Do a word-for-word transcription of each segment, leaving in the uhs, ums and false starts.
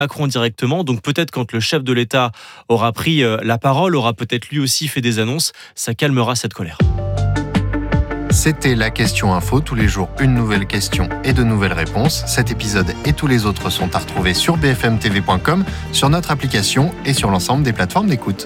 Macron directement. Donc peut-être quand le chef de l'État aura pris la parole, aura peut-être lui aussi fait des annonces, ça calmera cette colère. C'était la question info. Tous les jours, une nouvelle question et de nouvelles réponses. Cet épisode et tous les autres sont à retrouver sur b f m t v point com, sur notre application et sur l'ensemble des plateformes d'écoute.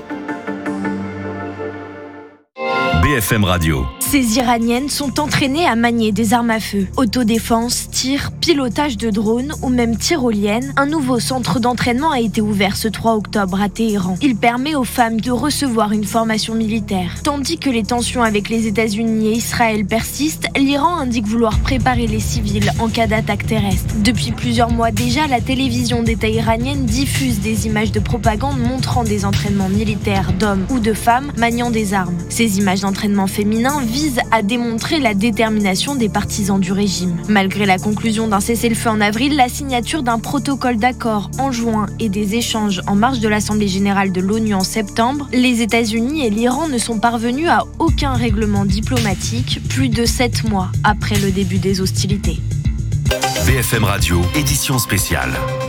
B F M Radio. Ces Iraniennes sont entraînées à manier des armes à feu. Autodéfense, tir, pilotage de drones ou même tyroliennes. Un nouveau centre d'entraînement a été ouvert ce trois octobre à Téhéran. Il permet aux femmes de recevoir une formation militaire. Tandis que les tensions avec les États-Unis et Israël persistent, l'Iran indique vouloir préparer les civils en cas d'attaque terrestre. Depuis plusieurs mois déjà, la télévision d'État iranienne diffuse des images de propagande montrant des entraînements militaires d'hommes ou de femmes maniant des armes. Ces images d'entraînement féminin visent à démontrer la détermination des partisans du régime. Malgré la conclusion d'un cessez-le-feu en avril, la signature d'un protocole d'accord en juin et des échanges en marge de l'Assemblée générale de l'ONU en septembre, les États-Unis et l'Iran ne sont parvenus à aucun règlement diplomatique plus de sept mois après le début des hostilités. B F M Radio, édition spéciale.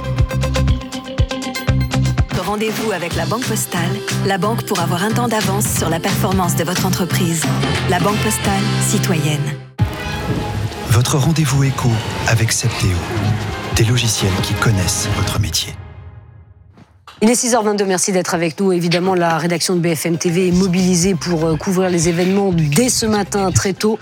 Rendez-vous avec la Banque Postale, la banque pour avoir un temps d'avance sur la performance de votre entreprise. La Banque Postale, citoyenne. Votre rendez-vous éco avec Septéo, des logiciels qui connaissent votre métier. Il est six heures vingt-deux, merci d'être avec nous. Évidemment, la rédaction de B F M T V est mobilisée pour couvrir les événements dès ce matin, très tôt.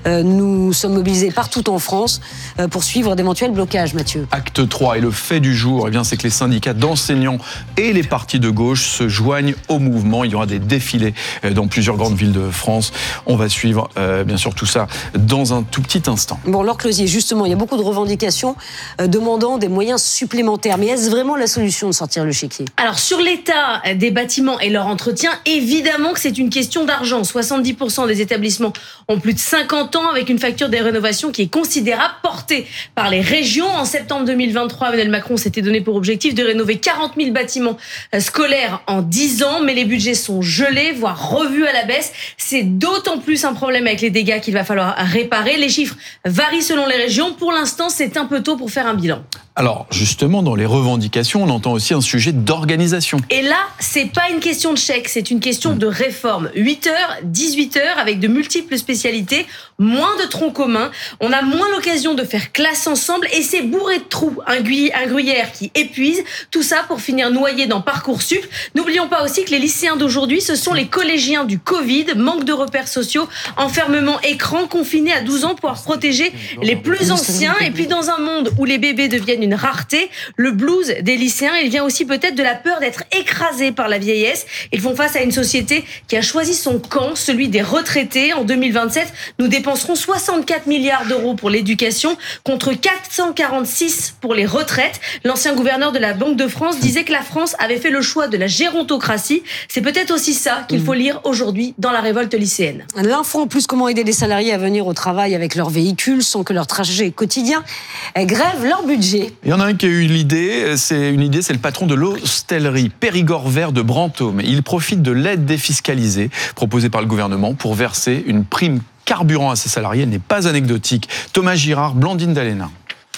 Nous sommes mobilisés partout en France pour suivre d'éventuels blocages, Mathieu. Acte trois, et le fait du jour, eh bien, c'est que les syndicats d'enseignants et les partis de gauche se joignent au mouvement. Il y aura des défilés dans plusieurs grandes villes de France. On va suivre, euh, bien sûr, tout ça dans un tout petit instant. Bon, Laure Closier, justement, il y a beaucoup de revendications euh, demandant des moyens supplémentaires. Mais est-ce vraiment la solution de sortir le chéquier ? Alors, sur l'état des bâtiments et leur entretien, évidemment que c'est une question d'argent. soixante-dix pour cent des établissements ont plus de cinquante ans, avec une facture des rénovations qui est considérable, portée par les régions. En septembre deux mille vingt-trois, Emmanuel Macron s'était donné pour objectif de rénover quarante mille bâtiments scolaires en dix ans, mais les budgets sont gelés, voire revus à la baisse. C'est d'autant plus un problème avec les dégâts qu'il va falloir réparer. Les chiffres varient selon les régions. Pour l'instant, c'est un peu tôt pour faire un bilan. Alors, justement, dans les revendications, on entend aussi un sujet d'organisation. Et là, c'est pas une question de chèque, c'est une question de réforme. huit heures, dix-huit heures, avec de multiples spécialités, moins de troncs communs. On a moins l'occasion de faire classe ensemble et c'est bourré de trous. Un, guy, un gruyère qui épuise. Tout ça pour finir noyé dans Parcoursup. N'oublions pas aussi que les lycéens d'aujourd'hui, ce sont les collégiens du Covid. Manque de repères sociaux, enfermement écran, confinés à douze ans pour protéger les plus anciens. Et puis dans un monde où les bébés deviennent une rareté, le blues des lycéens, il vient aussi peut-être de la peur d'être écrasés par la vieillesse. Ils font face à une société qui a choisi son camp, celui des retraités. En deux mille vingt-sept, nous dépenserons soixante-quatre milliards d'euros pour l'éducation contre quatre cent quarante-six pour les retraites. L'ancien gouverneur de la Banque de France disait que la France avait fait le choix de la gérontocratie. C'est peut-être aussi ça qu'il faut lire aujourd'hui dans la révolte lycéenne. L'info en plus, comment aider les salariés à venir au travail avec leur véhicule sans que leur trajet quotidien grève leur budget. Il y en a un qui a eu l'idée, c'est une idée, c'est le patron de l'hostellerie Périgord Vert de Brantôme. Il profite de l'aide défiscalisée proposée par le gouvernement pour verser une prime carburant à ses salariés. Elle n'est pas anecdotique. Thomas Girard, Blandine Dalena.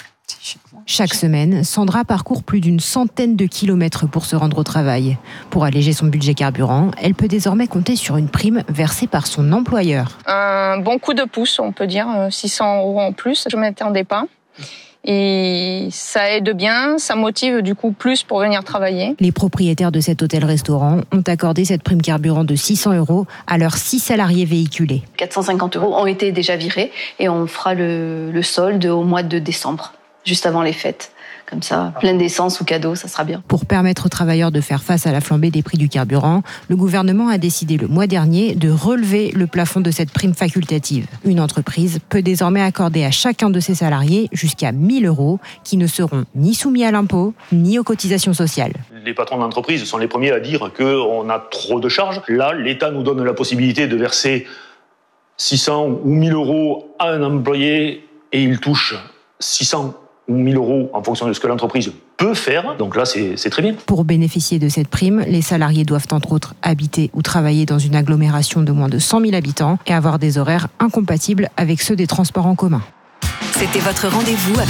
Chaque semaine, Sandra parcourt plus d'une centaine de kilomètres pour se rendre au travail. Pour alléger son budget carburant, elle peut désormais compter sur une prime versée par son employeur. Un bon coup de pouce, on peut dire, six cents euros en plus. Je ne m'attendais pas. Et ça aide bien, ça motive du coup plus pour venir travailler. Les propriétaires de cet hôtel-restaurant ont accordé cette prime carburant de six cents euros à leurs six salariés véhiculés. quatre cent cinquante euros ont été déjà virés et on fera le, le solde au mois de décembre, juste avant les fêtes. Comme ça, plein d'essence ou cadeau, ça sera bien. Pour permettre aux travailleurs de faire face à la flambée des prix du carburant, le gouvernement a décidé le mois dernier de relever le plafond de cette prime facultative. Une entreprise peut désormais accorder à chacun de ses salariés jusqu'à mille euros qui ne seront ni soumis à l'impôt, ni aux cotisations sociales. Les patrons d'entreprise sont les premiers à dire qu'on a trop de charges. Là, l'État nous donne la possibilité de verser six cents ou mille euros à un employé et il touche six cents ou mille euros en fonction de ce que l'entreprise peut faire. Donc là, c'est, c'est très bien. Pour bénéficier de cette prime, les salariés doivent entre autres habiter ou travailler dans une agglomération de moins de cent mille habitants et avoir des horaires incompatibles avec ceux des transports en commun. C'était votre rendez-vous avec